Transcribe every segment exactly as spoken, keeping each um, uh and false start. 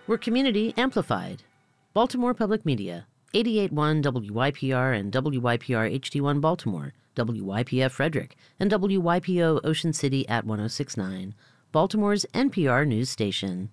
We're community amplified. Baltimore Public Media, eighty-eight point one W Y P R and W Y P R H D one Baltimore, W Y P F Frederick, and W Y P O Ocean City at one oh six point nine, Baltimore's N P R news station.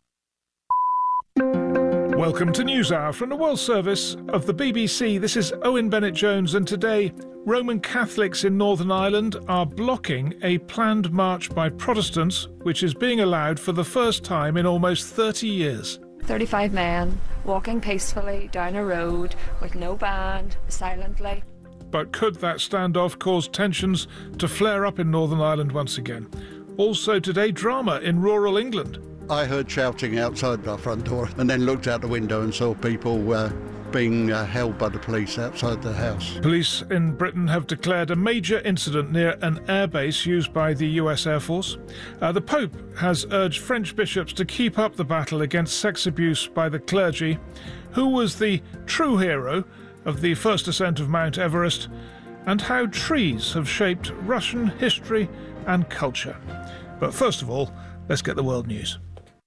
Welcome to NewsHour from the World Service of the B B C. This is Owen Bennett-Jones, and today Roman Catholics in Northern Ireland are blocking a planned march by Protestants, which is being allowed for the first time in almost thirty years. thirty-five men walking peacefully down a road with no band, silently. But could that standoff cause tensions to flare up in Northern Ireland once again? Also today, drama in rural England. I heard shouting outside our front door and then looked out the window and saw people uh, being uh, held by the police outside the house. Police in Britain have declared a major incident near an airbase used by the U S Air Force. Uh, the Pope has urged French bishops to keep up the battle against sex abuse by the clergy. Who was the true hero of the first ascent of Mount Everest? And how trees have shaped Russian history and culture. But first of all, let's get the world news.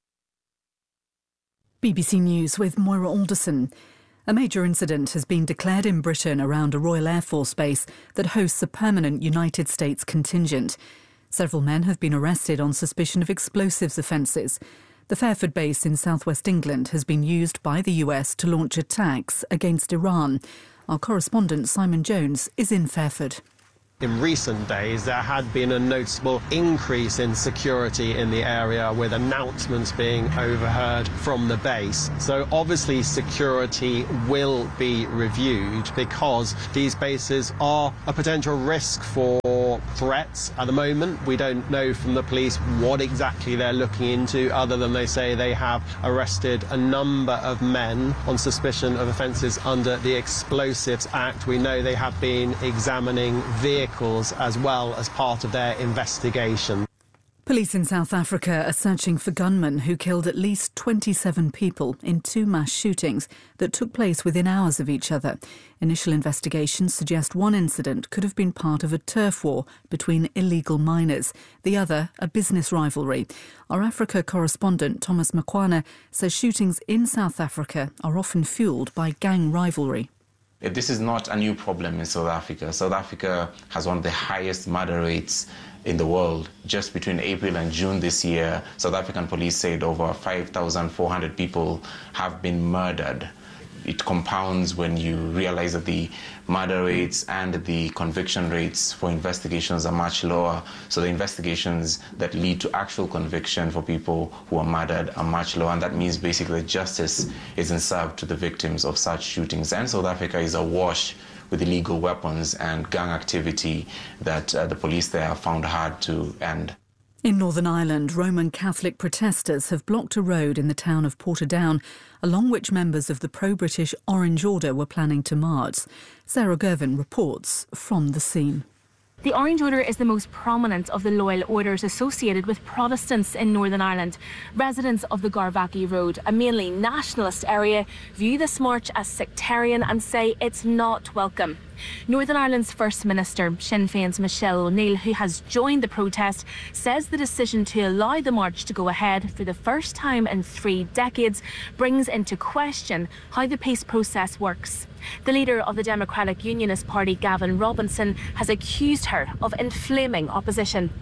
B B C News with Moira Alderson. A major incident has been declared in Britain around a Royal Air Force base that hosts a permanent United States contingent. Several men have been arrested on suspicion of explosives offences. The Fairford base in southwest England has been used by the U S to launch attacks against Iran. Our correspondent Simon Jones is in Fairford. In recent days, there had been a noticeable increase in security in the area, with announcements being overheard from the base. So obviously security will be reviewed because these bases are a potential risk for threats. At the moment, we don't know from the police what exactly they're looking into, other than they say they have arrested a number of men on suspicion of offences under the Explosives Act. We know they have been examining vehicles as well as part of their investigation. Police in South Africa are searching for gunmen who killed at least twenty-seven people in two mass shootings that took place within hours of each other. Initial investigations suggest one incident could have been part of a turf war between illegal miners, the other a business rivalry. Our Africa correspondent Thomas Makwana says shootings in South Africa are often fuelled by gang rivalry. This is not a new problem in South Africa. South Africa has one of the highest murder rates in the world. Just between April and June this year, South African police said over five thousand four hundred people have been murdered. It compounds when you realize that the murder rates and the conviction rates for investigations are much lower. So the investigations that lead to actual conviction for people who are murdered are much lower. And that means basically justice isn't served to the victims of such shootings. And South Africa is awash with illegal weapons and gang activity that uh, the police there have found hard to end. In Northern Ireland, Roman Catholic protesters have blocked a road in the town of Portadown, along which members of the pro-British Orange Order were planning to march. Sarah Gervin reports from the scene. The Orange Order is the most prominent of the loyal orders associated with Protestants in Northern Ireland. Residents of the Garvaghy Road, a mainly nationalist area, view this march as sectarian and say it's not welcome. Northern Ireland's First Minister, Sinn Féin's Michelle O'Neill, who has joined the protest, says the decision to allow the march to go ahead for the first time in three decades brings into question how the peace process works. The leader of the Democratic Unionist Party, Gavin Robinson, has accused her of inflaming opposition.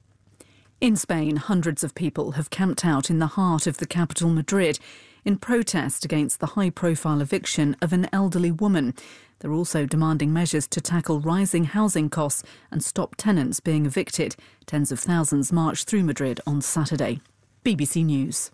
In Spain, hundreds of people have camped out in the heart of the capital, Madrid, in protest against the high-profile eviction of an elderly woman. They're also demanding measures to tackle rising housing costs and stop tenants being evicted. Tens of thousands marched through Madrid on Saturday. B B C News.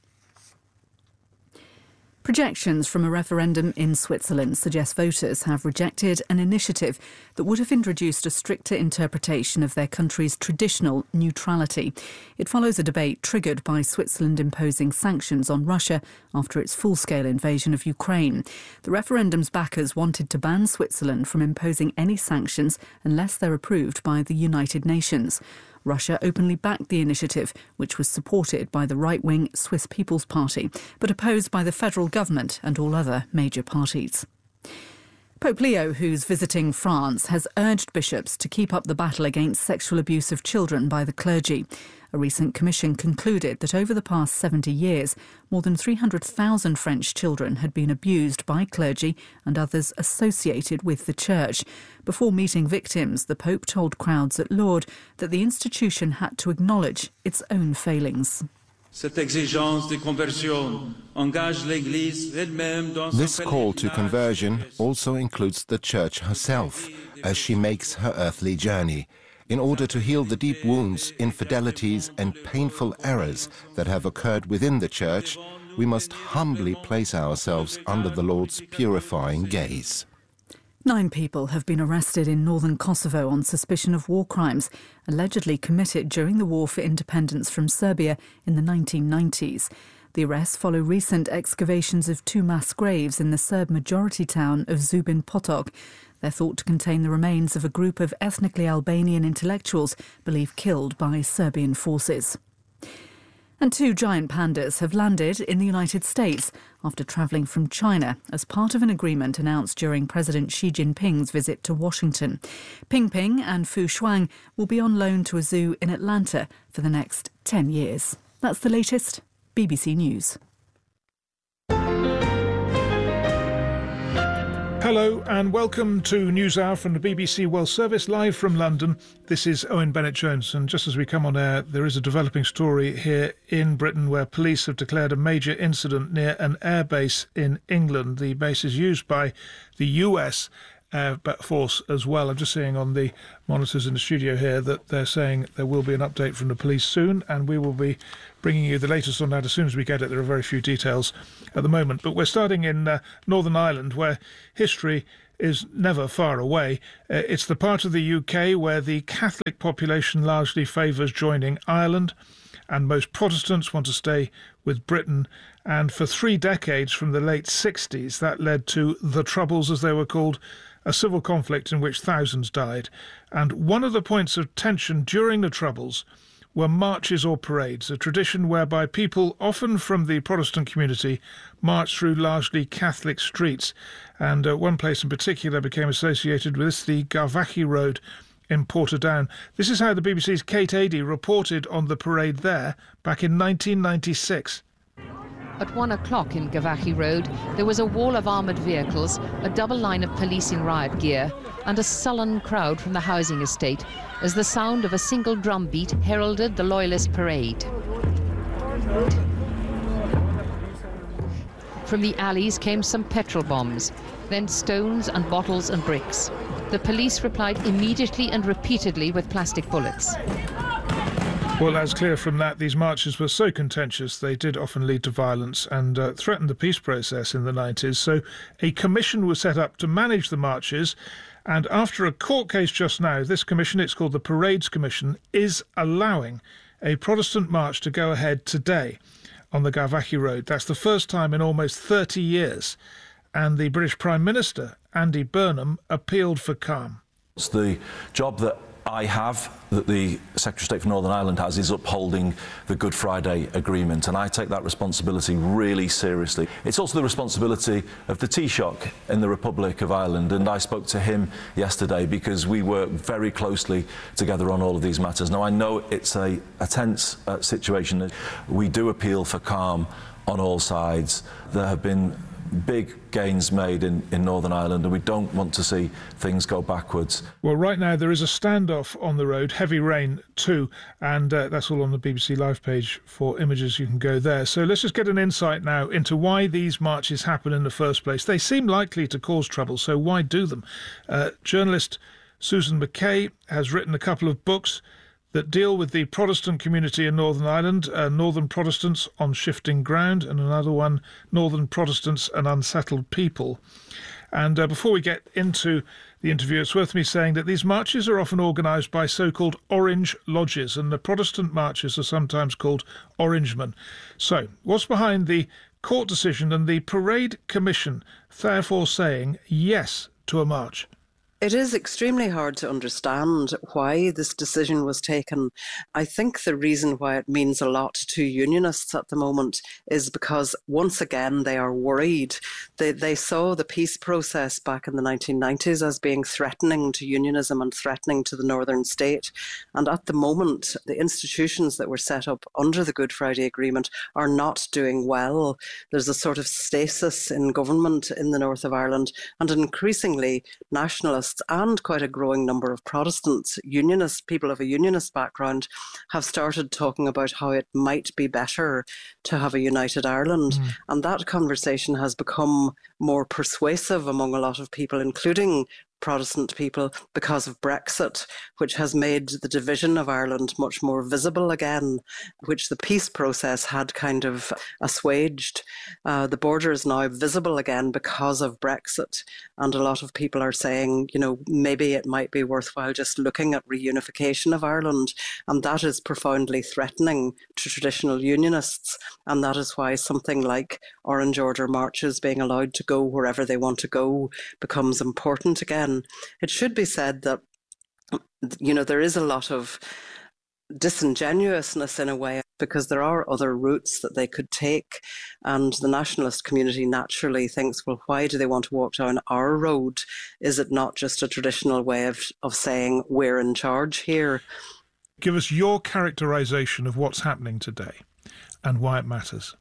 Projections from a referendum in Switzerland suggest voters have rejected an initiative that would have introduced a stricter interpretation of their country's traditional neutrality. It follows a debate triggered by Switzerland imposing sanctions on Russia after its full-scale invasion of Ukraine. The referendum's backers wanted to ban Switzerland from imposing any sanctions unless they're approved by the United Nations. Russia openly backed the initiative, which was supported by the right-wing Swiss People's Party, but opposed by the federal government and all other major parties. Pope Leo, who's visiting France, has urged bishops to keep up the battle against sexual abuse of children by the clergy. A recent commission concluded that over the past seventy years, more than three hundred thousand French children had been abused by clergy and others associated with the church. Before meeting victims, the Pope told crowds at Lourdes that the institution had to acknowledge its own failings. This call to conversion also includes the Church herself, as she makes her earthly journey, in order to heal the deep wounds, infidelities and painful errors that have occurred within the Church. We must humbly place ourselves under the Lord's purifying gaze. Nine people have been arrested in northern Kosovo on suspicion of war crimes, allegedly committed during the war for independence from Serbia in the nineteen nineties. The arrests follow recent excavations of two mass graves in the Serb-majority town of Zubin Potok. They're thought to contain the remains of a group of ethnically Albanian intellectuals believed killed by Serbian forces. And two giant pandas have landed in the United States after travelling from China as part of an agreement announced during President Xi Jinping's visit to Washington. Ping Ping and Fu Shuang will be on loan to a zoo in Atlanta for the next ten years. That's the latest. B B C News. Hello and welcome to NewsHour from the B B C World Service, live from London. This is Owen Bennett-Jones, and just as we come on air, there is a developing story here in Britain where police have declared a major incident near an airbase in England. The base is used by the U S Air Force as well. I'm just seeing on the monitors in the studio here that they're saying there will be an update from the police soon, and we will be bringing you the latest on that as soon as we get it. There are very few details at the moment, but we're starting in uh, Northern Ireland, where history is never far away. Uh, it's the part of the U K where the Catholic population largely favours joining Ireland, and most Protestants want to stay with Britain. And for three decades, from the late sixties, that led to the Troubles, as they were called, a civil conflict in which thousands died. And one of the points of tension during the Troubles were marches or parades, a tradition whereby people, often from the Protestant community, marched through largely Catholic streets. And uh, one place in particular became associated with this, the Garvaghy Road in Portadown. This is how the B B C's Kate Adie reported on the parade there back in nineteen ninety-six. At one o'clock in Garvaghy Road, there was a wall of armoured vehicles, a double line of police in riot gear, and a sullen crowd from the housing estate as the sound of a single drum beat heralded the Loyalist parade. From the alleys came some petrol bombs, then stones and bottles and bricks. The police replied immediately and repeatedly with plastic bullets. Well, as clear from that, these marches were so contentious they did often lead to violence and uh, threatened the peace process in the nineties. So a commission was set up to manage the marches, and after a court case just now, this commission, it's called the Parades Commission, is allowing a Protestant march to go ahead today on the Garvaghy Road. That's the first time in almost thirty years, and the British Prime Minister, Andy Burnham, appealed for calm. It's the job that I have, that the Secretary of State for Northern Ireland has, is upholding the Good Friday Agreement, and I take that responsibility really seriously. It's also the responsibility of the Taoiseach in the Republic of Ireland, and I spoke to him yesterday because we work very closely together on all of these matters. Now, I know it's a, a tense uh, situation. We do appeal for calm on all sides. There have been big gains made in, in Northern Ireland, and we don't want to see things go backwards. Well, right now there is a standoff on the road, heavy rain too, and uh, that's all on the B B C Live page for images. You can go there. So let's just get an insight now into why these marches happen in the first place. They seem likely to cause trouble, so why do them? Uh, journalist Susan McKay has written a couple of books that deal with the Protestant community in Northern Ireland, uh, Northern Protestants on Shifting Ground, and another one, Northern Protestants and Unsettled People. And uh, before we get into the interview, it's worth me saying that these marches are often organised by so-called Orange Lodges, and the Protestant marches are sometimes called Orangemen. So, what's behind the court decision and the Parade Commission therefore saying yes to a march? It is extremely hard to understand why this decision was taken. I think the reason why it means a lot to unionists at the moment is because, once again, they are worried. They, they saw the peace process back in the nineteen nineties as being threatening to unionism and threatening to the Northern state. And at the moment, the institutions that were set up under the Good Friday Agreement are not doing well. There's a sort of stasis in government in the north of Ireland, and increasingly nationalists and quite a growing number of Protestants, unionists, people of a unionist background, have started talking about how it might be better to have a united Ireland. Mm. And that conversation has become more persuasive among a lot of people, including Protestant people, because of Brexit, which has made the division of Ireland much more visible again, which the peace process had kind of assuaged. Uh, the border is now visible again because of Brexit, and a lot of people are saying, you know, maybe it might be worthwhile just looking at reunification of Ireland, and that is profoundly threatening to traditional unionists, and that is why something like Orange Order marches being allowed to go wherever they want to go becomes important again. It should be said that, you know, there is a lot of disingenuousness in a way, because there are other routes that they could take, and the nationalist community naturally thinks, well, why do they want to walk down our road? Is it not just a traditional way of, of saying we're in charge here? Give us your characterisation of what's happening today and why it matters.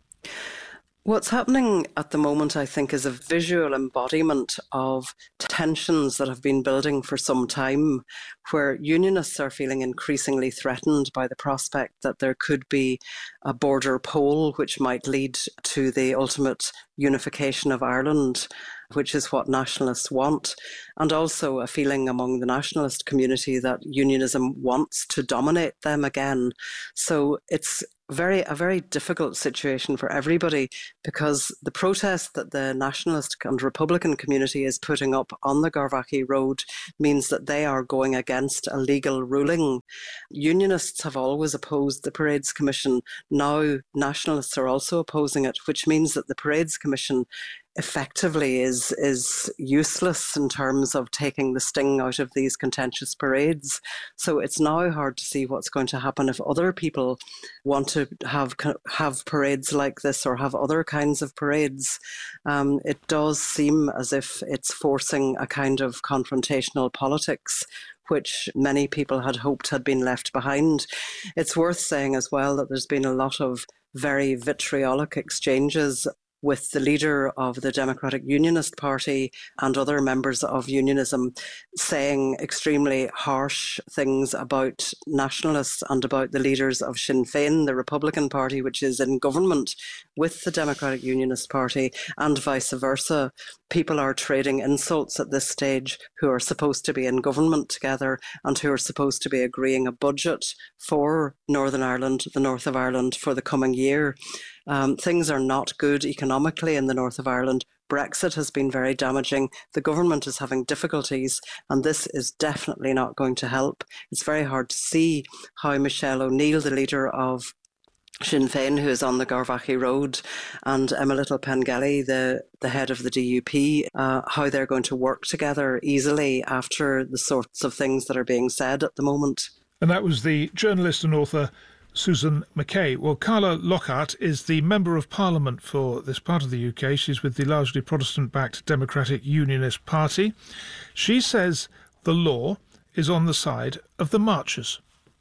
What's happening at the moment, I think, is a visual embodiment of tensions that have been building for some time, where unionists are feeling increasingly threatened by the prospect that there could be a border poll which might lead to the ultimate unification of Ireland, which is what nationalists want, and also a feeling among the nationalist community that unionism wants to dominate them again. So it's very a very difficult situation for everybody, because the protest that the nationalist and Republican community is putting up on the Garvaghy Road means that they are going against a legal ruling. Unionists have always opposed the Parades Commission. Now nationalists are also opposing it, which means that the Parades Commission effectively is is useless in terms of taking the sting out of these contentious parades. So it's now hard to see what's going to happen if other people want to have have parades like this or have other kinds of parades. Um, it does seem as if it's forcing a kind of confrontational politics, which many people had hoped had been left behind. It's worth saying as well that there's been a lot of very vitriolic exchanges with the leader of the Democratic Unionist Party and other members of unionism, saying extremely harsh things about nationalists and about the leaders of Sinn Féin, the Republican Party, which is in government with the Democratic Unionist Party, and vice versa. People are trading insults at this stage, who are supposed to be in government together and who are supposed to be agreeing a budget for Northern Ireland, the north of Ireland, for the coming year. Um, things are not good economically in the north of Ireland. Brexit has been very damaging. The government is having difficulties, and this is definitely not going to help. It's very hard to see how Michelle O'Neill, the leader of Sinn Féin, who is on the Garvaghy Road, and Emma Little Pengelly, the, the head of the D U P, uh, how they're going to work together easily after the sorts of things that are being said at the moment. And that was the journalist and author Susan McKay. Well, Carla Lockhart is the Member of Parliament for this part of the U K. She's with the largely Protestant-backed Democratic Unionist Party. She says the law is on the side of the marchers.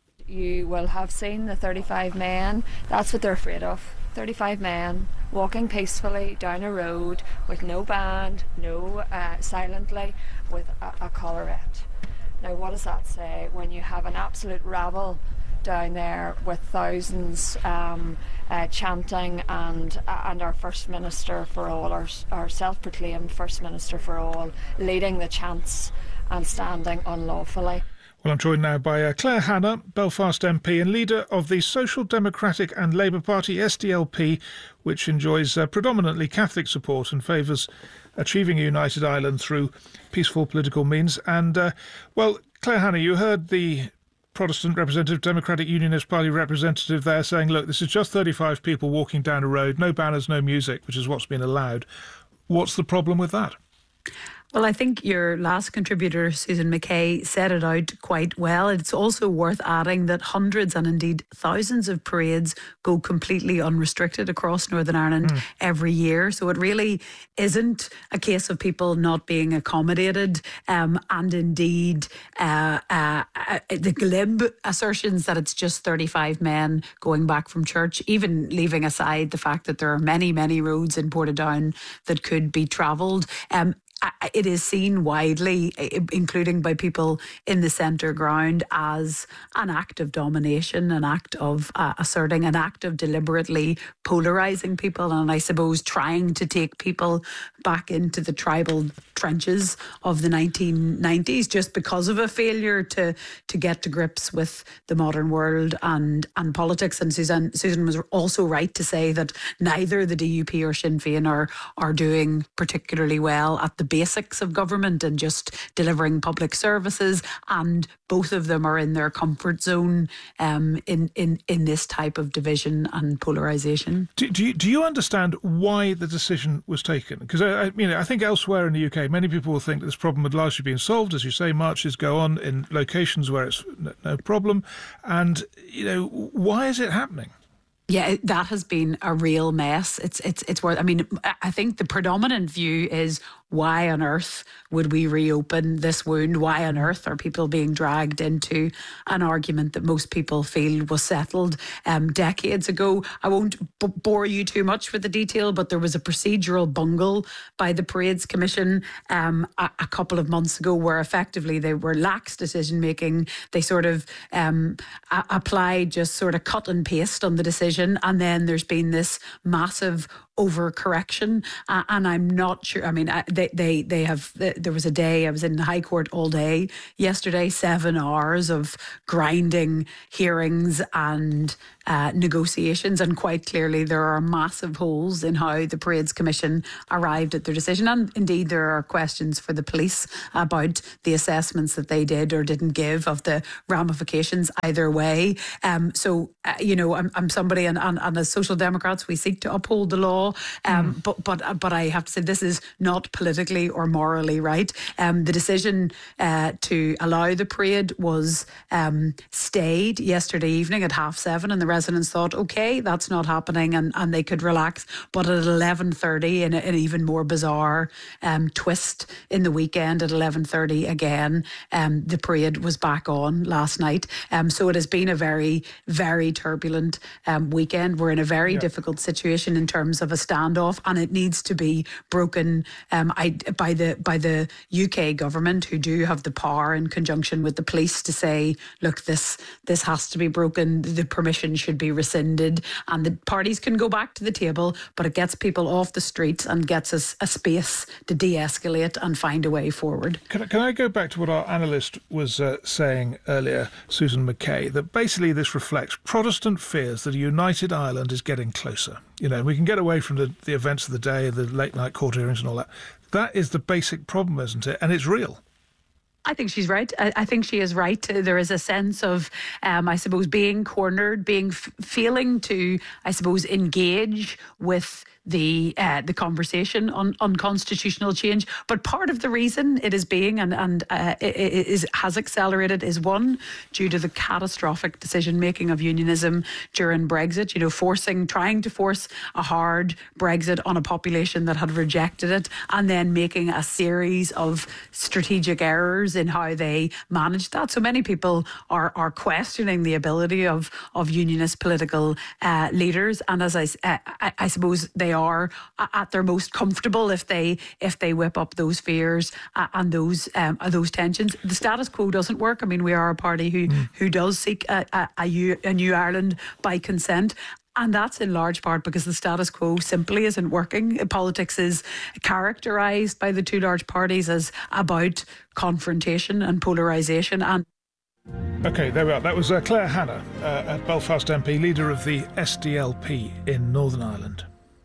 You will have seen the thirty-five men. That's what they're afraid of. thirty-five men walking peacefully down a road with no band, no uh, silently, with a, a collarette. Now, what does that say when you have an absolute rabble down there with thousands um, uh, chanting, and uh, and our First Minister for all, our, our self-proclaimed First Minister for all, leading the chants and standing unlawfully? Well, I'm joined now by uh, Claire Hanna, Belfast M P and leader of the Social Democratic and Labour Party, S D L P, which enjoys uh, predominantly Catholic support and favours achieving a united Ireland through peaceful political means. And, uh, well, Claire Hanna, you heard the Protestant representative, Democratic Unionist Party representative there saying, look, this is just thirty-five people walking down a road, no banners, no music, which is what's been allowed. What's the problem with that? Well, I think your last contributor, Susan McKay, set it out quite well. It's also worth adding that hundreds and indeed thousands of parades go completely unrestricted across Northern Ireland mm. every year. So it really isn't a case of people not being accommodated. Um, and indeed, uh, uh, uh, the glib assertions that it's just thirty-five men going back from church, even leaving aside the fact that there are many, many roads in Portadown that could be travelled. Um, It is seen widely, including by people in the centre ground, as an act of domination, an act of uh, asserting, an act of deliberately polarising people, and I suppose trying to take people back into the tribal trenches of the nineteen nineties just because of a failure to to get to grips with the modern world and and politics. And Susan Susan was also right to say that neither the D U P or Sinn Féin are are doing particularly well at the basics of government and just delivering public services, and both of them are in their comfort zone um, in, in, in this type of division and polarisation. Do, do, you, do you understand why the decision was taken? Because I, I, you know, I think elsewhere in the U K, many people will think that this problem had largely been solved. As you say, marches go on in locations where it's no, no problem. And, you know, why is it happening? Yeah, that has been a real mess. It's it's it's worth. I mean, I think the predominant view is, why on earth would we reopen this wound? Why on earth are people being dragged into an argument that most people feel was settled um, decades ago? I won't b- bore you too much with the detail, but there was a procedural bungle by the Parades Commission um, a, a couple of months ago where effectively they were lax decision making. They sort of um, a- applied just sort of cut and paste on the decision, and then there's been this massive overcorrection, uh, and I'm not sure. I mean, I, they they they have. There was a day I was in the High Court all day yesterday, seven hours of grinding hearings and uh, negotiations, and quite clearly there are massive holes in how the Parades Commission arrived at their decision, and indeed there are questions for the police about the assessments that they did or didn't give of the ramifications either way. Um, so uh, you know, I'm, I'm somebody, and, and, and as Social Democrats we seek to uphold the law. Um, mm. But but but I have to say this is not politically or morally right. Um, the decision uh, to allow the parade was um, stayed yesterday evening at half seven, and the residents thought, OK, that's not happening, and, and they could relax. But at eleven thirty, in an even more bizarre um, twist in the weekend, at eleven thirty again, um, the parade was back on last night. Um, so it has been a very, very turbulent um, weekend. We're in a very yeah. difficult situation in terms of a standoff, and it needs to be broken um, I, by the by the U K government, who do have the power in conjunction with the police to say, look, this this has to be broken. The permission should be rescinded, and the parties can go back to the table, but it gets people off the streets and gets us a space to de-escalate and find a way forward. Can I, can I go back to what our analyst was uh, saying earlier, Susan McKay, that basically this reflects Protestant fears that a united Ireland is getting closer. You know, we can get away from the, the events of the day, the late night court hearings and all that. That is the basic problem, isn't it? And it's real. I think she's right. I, I think she is right. There is a sense of, um, I suppose, being cornered, being f- feeling to, I suppose, engage with the uh, the conversation on, on constitutional change. But part of the reason it is being and, and uh, it, it is, has accelerated is, one, due to the catastrophic decision-making of unionism during Brexit, you know, forcing, trying to force a hard Brexit on a population that had rejected it, and then making a series of strategic errors in how they managed that. So many people are are questioning the ability of, of unionist political uh, leaders. And as I, uh, I, I suppose they are at their most comfortable if they if they whip up those fears uh, and those um, uh, those tensions. The status quo doesn't work. I mean, we are a party who mm. who does seek a, a, a, a new Ireland by consent. And that's in large part because the status quo simply isn't working. Politics is characterised by the two large parties as about confrontation and polarisation. And OK, there we are. That was uh, Claire Hanna, uh, a Belfast M P, leader of the S D L P in Northern Ireland.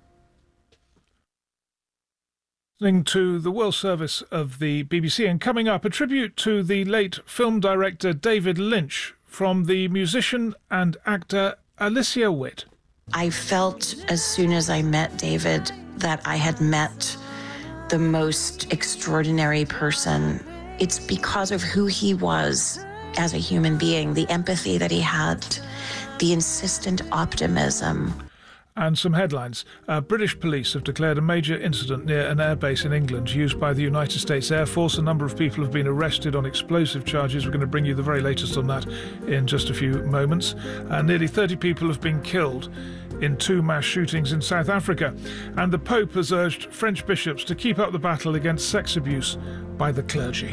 Listening to the World Service of the B B C, and coming up, a tribute to the late film director David Lynch from the musician and actor Alicia Witt. I felt as soon as I met David that I had met the most extraordinary person. It's because of who he was as a human being, the empathy that he had, the insistent optimism. And some headlines. Uh, British police have declared a major incident near an airbase in England used by the United States Air Force. A number of people have been arrested on explosive charges. We're going to bring you the very latest on that in just a few moments. Uh, nearly thirty people have been killed in two mass shootings in South Africa. And the Pope has urged French bishops to keep up the battle against sex abuse by the clergy.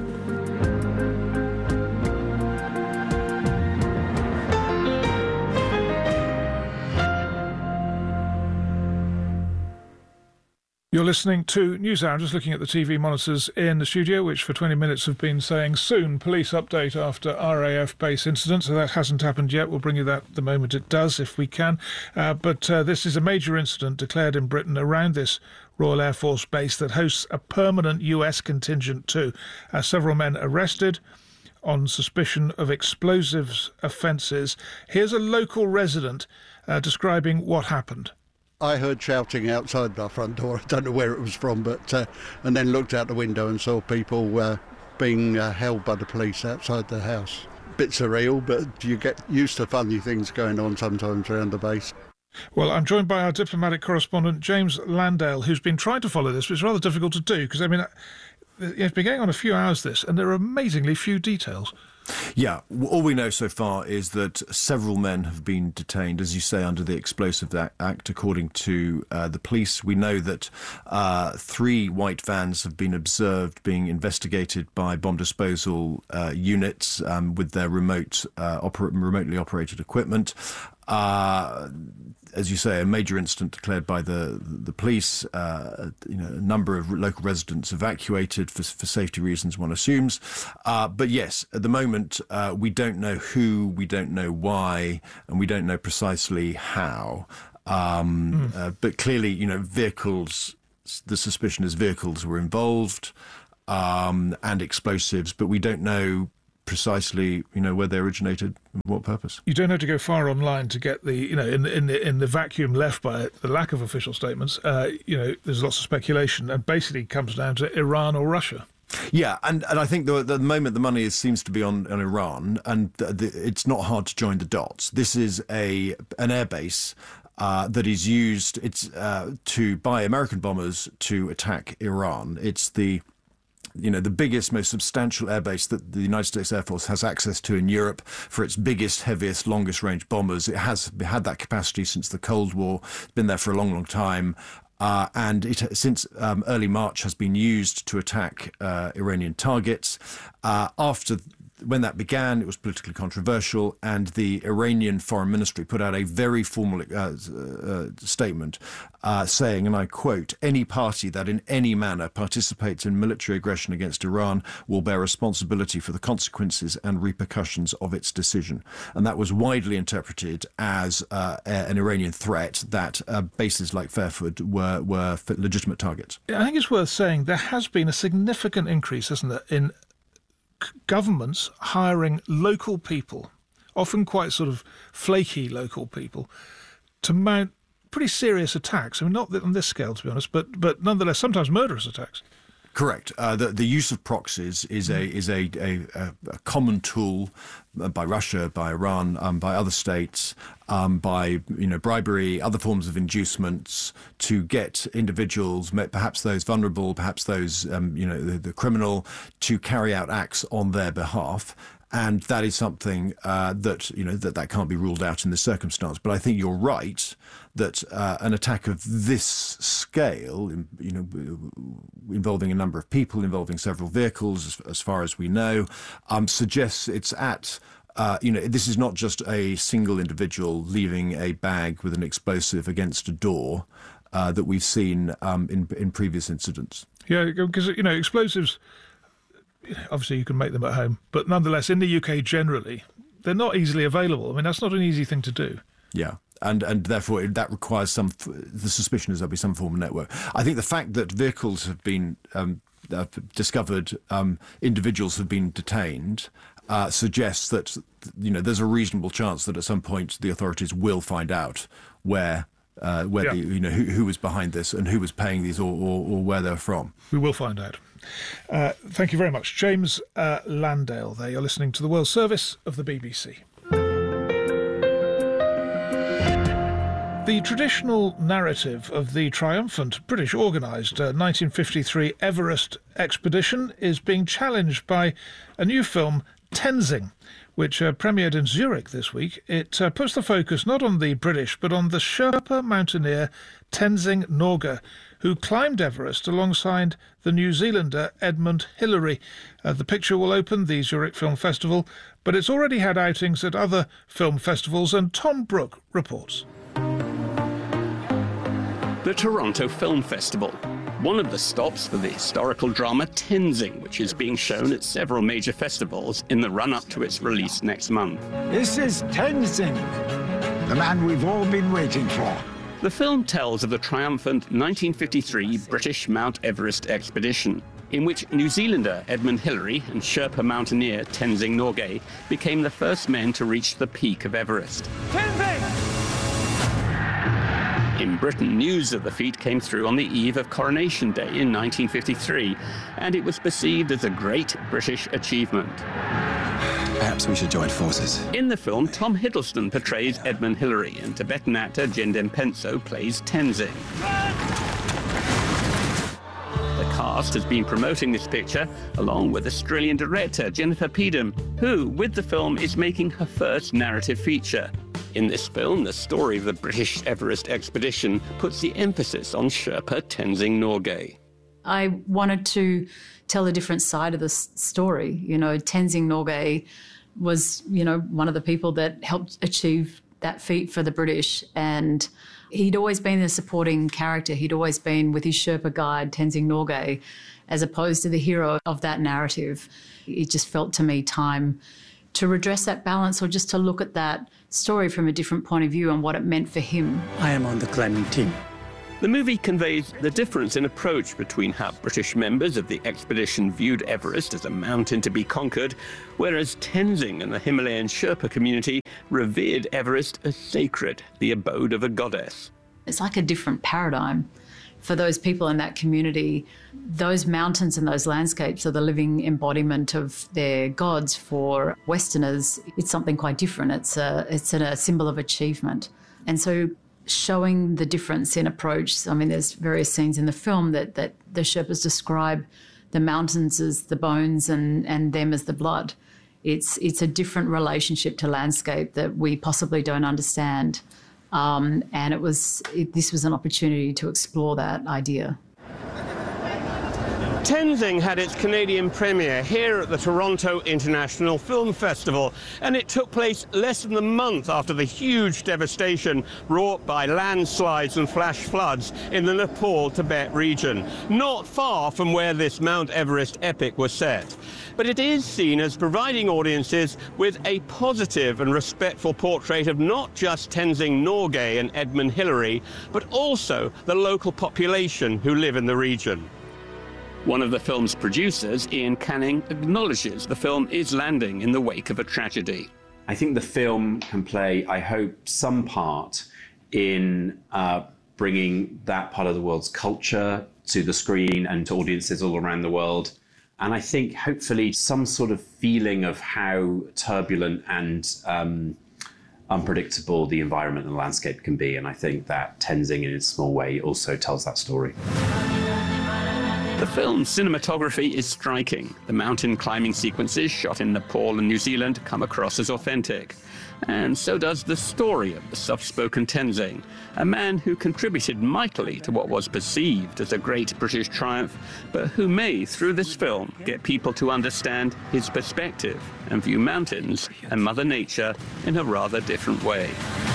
You're listening to NewsHour. I'm just looking at the T V monitors in the studio, which for twenty minutes have been saying soon police update after R A F base incident. So that hasn't happened yet. We'll bring you that the moment it does, if we can. Uh, but uh, this is a major incident declared in Britain around this Royal Air Force base that hosts a permanent U S contingent too. Uh, several men arrested on suspicion of explosives offences. Here's a local resident uh, describing what happened. I heard shouting outside our front door. I don't know where it was from, but uh, and then looked out the window and saw people uh, being uh, held by the police outside the house. Bit surreal, but you get used to funny things going on sometimes around the base. Well, I'm joined by our diplomatic correspondent, James Landale, who's been trying to follow this, but it's rather difficult to do, because, I mean, it's been going on a few hours, this, and there are amazingly few details. Yeah, all we know so far is that several men have been detained, as you say, under the Explosive Act, according to uh, the police. We know that uh, three white vans have been observed being investigated by bomb disposal uh, units um, with their remote, uh, oper- remotely operated equipment. Uh, as you say, a major incident declared by the the police. Uh, you know, a number of local residents evacuated for, for safety reasons, one assumes. Uh, but yes, at the moment, uh, we don't know who, we don't know why, and we don't know precisely how. Um, mm. uh, but clearly, you know, vehicles. The suspicion is vehicles were involved, um, and explosives, but we don't know precisely, you know, where they originated and what purpose. You don't have to go far online to get the, you know, in the in the in the vacuum left by it, the lack of official statements. Uh, you know, there's lots of speculation, and basically comes down to Iran or Russia. Yeah, and, and I think the, the moment the money is, seems to be on, on Iran, and the, the, it's not hard to join the dots. This is a an airbase uh, that is used it's uh, to by American bombers to attack Iran. It's the you know, the biggest, most substantial airbase that the United States Air Force has access to in Europe for its biggest, heaviest, longest range bombers. It has had that capacity since the Cold War. It's been there for a long, long time. Uh, and it, since um, early March, has been used to attack uh, Iranian targets. Uh, after When that began, it was politically controversial, and the Iranian Foreign Ministry put out a very formal uh, uh, statement uh, saying, and I quote, "Any party that in any manner participates in military aggression against Iran will bear responsibility for the consequences and repercussions of its decision." And that was widely interpreted as uh, an Iranian threat that uh, bases like Fairford were, were legitimate targets. I think it's worth saying there has been a significant increase, hasn't there, in governments hiring local people, often quite sort of flaky local people, to mount pretty serious attacks. I mean, not on this scale, to be honest, but but nonetheless, sometimes murderous attacks. Correct. Uh, the the use of proxies is a is a a, a common tool by Russia, by Iran, um, by other states, um, by you know bribery, other forms of inducements to get individuals, perhaps those vulnerable, perhaps those um, you know the, the criminal, to carry out acts on their behalf. And that is something uh, that you know that that can't be ruled out in this circumstance. But I think you're right that uh, an attack of this scale, you know, involving a number of people, involving several vehicles, as, as far as we know, um, suggests it's at. Uh, you know, this is not just a single individual leaving a bag with an explosive against a door uh, that we've seen um, in in previous incidents. Yeah, because you know explosives. Obviously, you can make them at home, but nonetheless, in the U K generally, they're not easily available. I mean, that's not an easy thing to do. Yeah, and and therefore that requires some. The suspicion is there'll be some form of network. I think the fact that vehicles have been um, uh, discovered, um, individuals have been detained, uh, suggests that you know there's a reasonable chance that at some point the authorities will find out where uh, whether Yeah. you know who, who was behind this and who was paying these, or, or, or where they're from. We will find out. Uh, thank you very much, James uh, Landale. There, you're listening to the World Service of the B B C. The traditional narrative of the triumphant British organised uh, nineteen fifty-three Everest expedition is being challenged by a new film, Tenzing, which uh, premiered in Zurich this week. It uh, puts the focus not on the British, but on the Sherpa mountaineer Tenzing Norgay, who climbed Everest alongside the New Zealander Edmund Hillary. Uh, the picture will open the Zurich Film Festival, but it's already had outings at other film festivals, and Tom Brooke reports. The Toronto Film Festival, one of the stops for the historical drama Tenzing, which is being shown at several major festivals in the run-up to its release next month. This is Tenzing, the man we've all been waiting for. The film tells of the triumphant nineteen fifty-three British Mount Everest expedition, in which New Zealander Edmund Hillary and Sherpa mountaineer Tenzing Norgay became the first men to reach the peak of Everest. Tenzing! In Britain, news of the feat came through on the eve of Coronation Day in nineteen fifty-three, and it was perceived as a great British achievement. Perhaps we should join forces. In the film, Tom Hiddleston portrays Edmund Hillary, and Tibetan actor Jendem Penso plays Tenzing. The cast has been promoting this picture, along with Australian director Jennifer Peedham, who, with the film, is making her first narrative feature. In this film, the story of the British Everest expedition puts the emphasis on Sherpa Tenzing Norgay. I wanted to tell a different side of the story. You know, Tenzing Norgay was, you know, one of the people that helped achieve that feat for the British, and he'd always been a supporting character. He'd always been with his Sherpa guide, Tenzing Norgay, as opposed to the hero of that narrative. It just felt to me time to redress that balance, or just to look at that story from a different point of view and what it meant for him. I am on the climbing team. The movie conveys the difference in approach between how British members of the expedition viewed Everest as a mountain to be conquered, whereas Tenzing and the Himalayan Sherpa community revered Everest as sacred, the abode of a goddess. It's like a different paradigm. For those people in that community, those mountains and those landscapes are the living embodiment of their gods. For Westerners, it's something quite different. It's a, it's a symbol of achievement. And so showing the difference in approach, I mean, there's various scenes in the film that, that the Sherpas describe the mountains as the bones and, and them as the blood. It's, it's a different relationship to landscape that we possibly don't understand. Um, and it was it, this was an opportunity to explore that idea. Tenzing had its Canadian premiere here at the Toronto International Film Festival, and it took place less than a month after the huge devastation wrought by landslides and flash floods in the Nepal-Tibet region, not far from where this Mount Everest epic was set. But it is seen as providing audiences with a positive and respectful portrait of not just Tenzing Norgay and Edmund Hillary, but also the local population who live in the region. One of the film's producers, Ian Canning, acknowledges the film is landing in the wake of a tragedy. I think the film can play, I hope, some part in uh, bringing that part of the world's culture to the screen and to audiences all around the world. And I think, hopefully, some sort of feeling of how turbulent and um, unpredictable the environment and the landscape can be. And I think that Tenzing, in its small way, also tells that story. The film's cinematography is striking. The mountain climbing sequences shot in Nepal and New Zealand come across as authentic. And so does the story of the soft-spoken Tenzing, a man who contributed mightily to what was perceived as a great British triumph, but who may, through this film, get people to understand his perspective and view mountains and Mother Nature in a rather different way.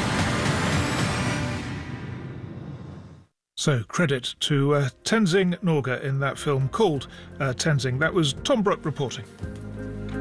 So credit to uh, Tenzing Norgay in that film called uh, Tenzing. That was Tom Brooke reporting.